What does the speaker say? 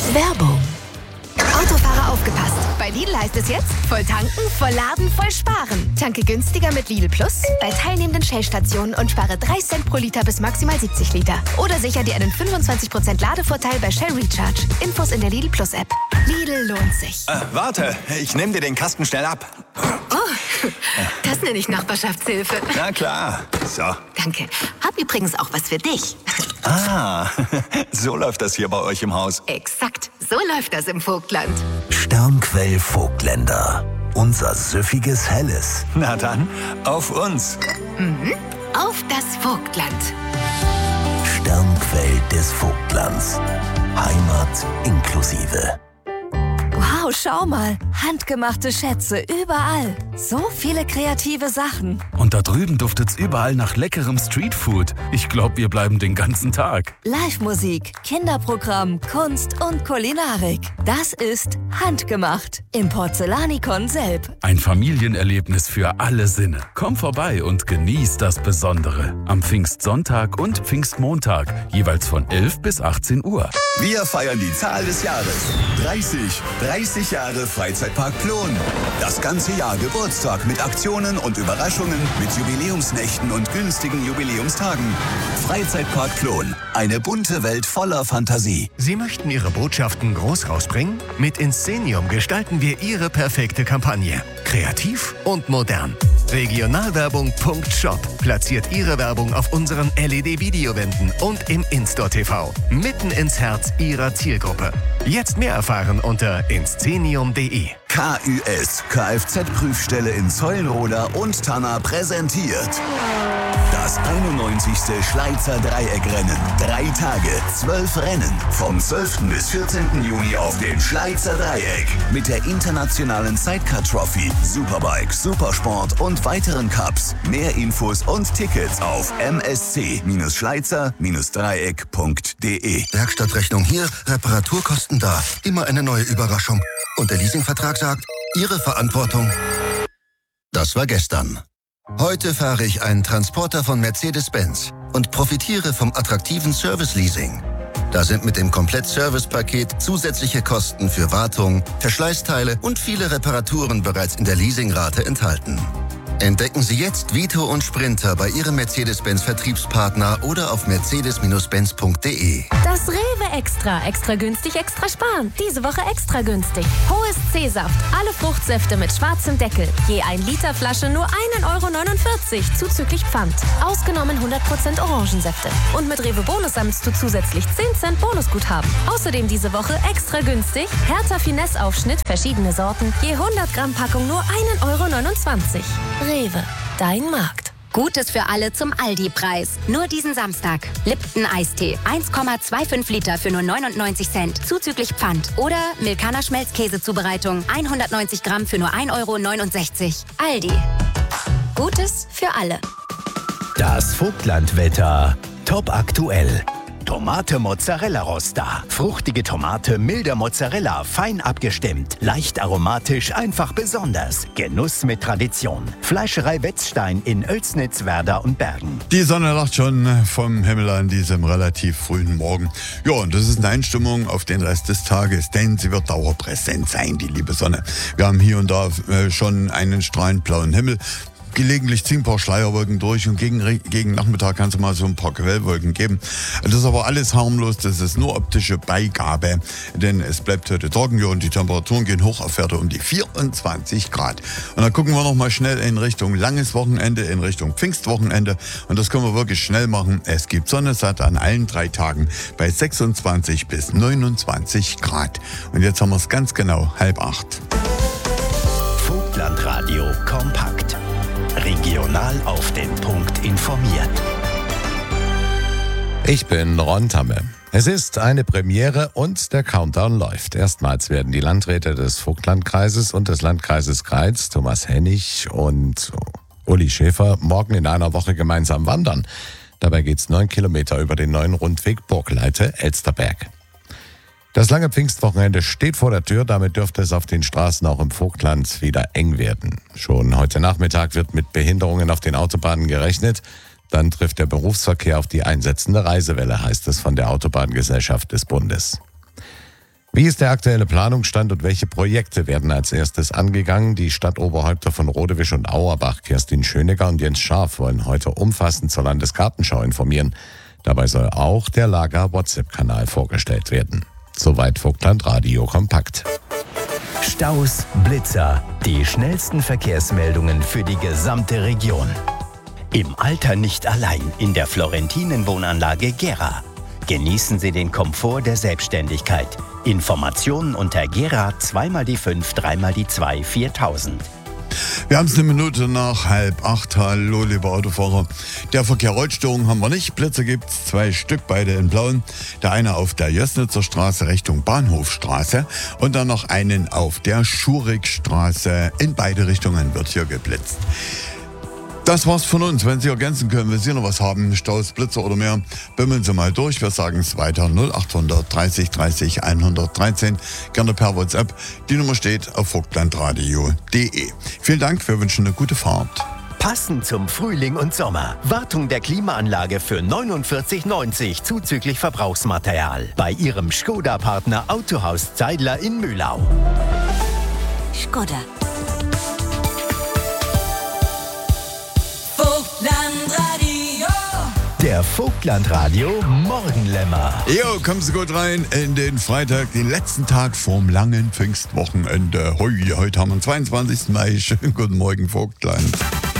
Werbung. Autofahrer aufgepasst. Bei Lidl heißt es jetzt, voll tanken, voll laden, voll sparen. Tanke günstiger mit Lidl Plus bei teilnehmenden Shell-Stationen und spare 3 Cent pro Liter bis maximal 70 Liter. Oder sicher dir einen 25% Ladevorteil bei Shell Recharge. Infos in der Lidl Plus App. Lidl lohnt sich. Warte, ich nehme dir den Kasten schnell ab. Oh, das nenne ich Nachbarschaftshilfe. Na klar, so. Danke. Hab übrigens auch was für dich. Ah, so läuft das hier bei euch im Haus. Exakt, so läuft das im Vogtland. Sternquell Vogtländer. Unser süffiges Helles. Na dann, auf uns. Auf das Vogtland. Sternquell des Vogtlands. Heimat inklusive. Wow, schau mal. Handgemachte Schätze überall. So viele kreative Sachen. Und da drüben duftet's überall nach leckerem Streetfood. Ich glaube, wir bleiben den ganzen Tag. Live-Musik, Kinderprogramm, Kunst und Kulinarik. Das ist Handgemacht im Porzellanikon Selb. Ein Familienerlebnis für alle Sinne. Komm vorbei und genieß das Besondere. Am Pfingstsonntag und Pfingstmontag, jeweils von 11 bis 18 Uhr. Wir feiern die Zahl des Jahres. 30 Jahre Freizeitpark Plon. Das ganze Jahr Geburtstag mit Aktionen und Überraschungen, mit Jubiläumsnächten und günstigen Jubiläumstagen. Freizeitpark Plon. Eine bunte Welt voller Fantasie. Sie möchten Ihre Botschaften groß rausbringen? Mit Inszenium gestalten wir Ihre perfekte Kampagne. Kreativ und modern. Regionalwerbung.shop platziert Ihre Werbung auf unseren LED-Videowänden und im In-Store TV. Mitten ins Herz Ihrer Zielgruppe. Jetzt mehr erfahren unter inszenium.de. KÜS, Kfz-Prüfstelle in Zeulenroda und Tanna präsentiert das 91. Schleizer Dreieckrennen. 3 Tage, 12 Rennen. Vom 12. bis 14. Juni auf dem Schleizer Dreieck. Mit der internationalen Sidecar Trophy, Superbike, Supersport und weiteren Cups. Mehr Infos und Tickets auf msc-schleizer-dreieck.de. Werkstattrechnung hier, Reparaturkosten da. Immer eine neue Überraschung. Und der Leasingvertrag sagt, Ihre Verantwortung. Das war gestern. Heute fahre ich einen Transporter von Mercedes-Benz und profitiere vom attraktiven Service-Leasing. Da sind mit dem Komplett-Service-Paket zusätzliche Kosten für Wartung, Verschleißteile und viele Reparaturen bereits in der Leasingrate enthalten. Entdecken Sie jetzt Vito und Sprinter bei Ihrem Mercedes-Benz-Vertriebspartner oder auf mercedes-benz.de. Das Rewe Extra. Extra günstig, extra sparen. Diese Woche extra günstig. Hohes C-Saft. Alle Fruchtsäfte mit schwarzem Deckel. Je 1 Liter Flasche nur 1,49 € zuzüglich Pfand. Ausgenommen 100% Orangensäfte. Und mit Rewe Bonus sammelst du zusätzlich 10 Cent Bonusguthaben. Außerdem diese Woche extra günstig. Hertha Finesse-Aufschnitt, verschiedene Sorten. Je 100 Gramm Packung nur 1,29 €. Rewe, dein Markt. Gutes für alle zum Aldi-Preis. Nur diesen Samstag. Lipton Eistee. 1,25 Liter für nur 99 Cent. Zuzüglich Pfand. Oder Milkaner Schmelzkäsezubereitung. 190 Gramm für nur 1,69 €. Aldi. Gutes für alle. Das Vogtlandwetter. Top aktuell. Tomate Mozzarella Rosta. Fruchtige Tomate, milder Mozzarella, fein abgestimmt. Leicht aromatisch, einfach besonders. Genuss mit Tradition. Fleischerei Wetzstein in Oelsnitz, Werder und Bergen. Die Sonne lacht schon vom Himmel an diesem relativ frühen Morgen. Ja, und das ist eine Einstimmung auf den Rest des Tages, denn sie wird dauerpräsent sein, die liebe Sonne. Wir haben hier und da schon einen strahlend blauen Himmel. Gelegentlich ziehen ein paar Schleierwolken durch und gegen Nachmittag kann es mal so ein paar Quellwolken geben. Das ist aber alles harmlos, das ist nur optische Beigabe, denn es bleibt heute trocken und die Temperaturen gehen hoch auf Werte um die 24 Grad. Und dann gucken wir noch mal schnell in Richtung langes Wochenende, in Richtung Pfingstwochenende und das können wir wirklich schnell machen. Es gibt Sonne satt an allen 3 Tagen bei 26 bis 29 Grad. Und jetzt haben wir es ganz genau 7:30. Vogtlandradio kompakt. Regional auf den Punkt informiert. Ich bin Ron Tamme. Es ist eine Premiere und der Countdown läuft. Erstmals werden die Landräte des Vogtlandkreises und des Landkreises Greiz, Thomas Hennig und Uli Schäfer, morgen in einer Woche gemeinsam wandern. Dabei geht's 9 Kilometer über den neuen Rundweg Burgleite-Elsterberg. Das lange Pfingstwochenende steht vor der Tür, damit dürfte es auf den Straßen auch im Vogtland wieder eng werden. Schon heute Nachmittag wird mit Behinderungen auf den Autobahnen gerechnet. Dann trifft der Berufsverkehr auf die einsetzende Reisewelle, heißt es von der Autobahngesellschaft des Bundes. Wie ist der aktuelle Planungsstand und welche Projekte werden als erstes angegangen? Die Stadtoberhäupter von Rodewisch und Auerbach, Kerstin Schönegger und Jens Scharf, wollen heute umfassend zur Landesgartenschau informieren. Dabei soll auch der Lager-WhatsApp-Kanal vorgestellt werden. Soweit Vogtland Radio kompakt. Staus, Blitzer, die schnellsten Verkehrsmeldungen für die gesamte Region. Im Alter nicht allein in der Florentinen-Wohnanlage Gera. Genießen Sie den Komfort der Selbstständigkeit. Informationen unter Gera 2x5, 3x2, 4000. Wir haben es eine Minute nach 7:30. Hallo, liebe Autofahrer. Der Verkehr Rollstörungen haben wir nicht. Blitzer gibt es 2 Stück, beide in Blauen. Der eine auf der Jößnitzer Straße Richtung Bahnhofstraße und dann noch einen auf der Schurigstraße. In beide Richtungen wird hier geblitzt. Das war's von uns. Wenn Sie ergänzen können, wenn Sie noch was haben, Staus, Blitzer oder mehr, bimmeln Sie mal durch. Wir sagen es weiter. 0800 30 30 113. Gerne per WhatsApp. Die Nummer steht auf vogtlandradio.de. Vielen Dank. Wir wünschen eine gute Fahrt. Passend zum Frühling und Sommer. Wartung der Klimaanlage für 49,90 zuzüglich Verbrauchsmaterial. Bei Ihrem Skoda-Partner Autohaus Zeidler in Mühlau. Skoda. Der Vogtlandradio Morgenlämmer. Jo, kommen Sie gut rein in den Freitag, den letzten Tag vorm langen Pfingstwochenende. Heute haben wir den 22. Mai. Schönen guten Morgen, Vogtland.